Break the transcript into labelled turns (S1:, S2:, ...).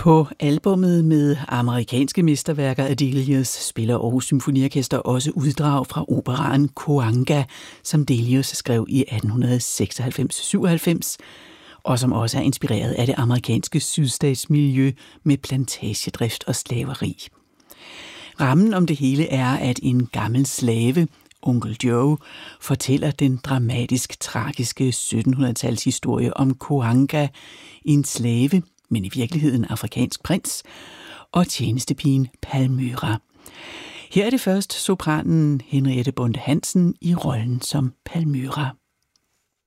S1: På albummet med amerikanske mesterværker af Delius spiller Aarhus Symfoniorkester også uddrag fra operaen Coanga, som Delius skrev i 1896-97, og som også er inspireret af det amerikanske sydstatsmiljø med plantagedrift og slaveri. Rammen om det hele er, at en gammel slave, Onkel Joe, fortæller den dramatisk-tragiske 1700-tals historie om Coanga, en slave, men i virkeligheden afrikansk prins, og tjenestepigen Palmyra. Her er det først sopranen Henriette Bonde Hansen i rollen som Palmyra.